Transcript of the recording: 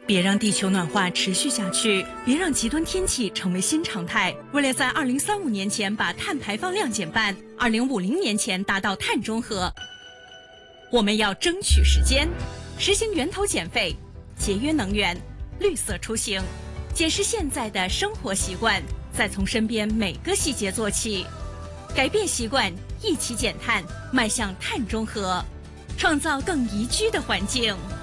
别让地球暖化持续下去，别让极端天气成为新常态。为了在2035年前把碳排放量减半，2050年前达到碳中和，我们要争取时间，实行源头减废、节约能源、绿色出行，检视现在的生活习惯，再从身边每个细节做起，改变习惯，一起减碳，迈向碳中和，创造更宜居的环境。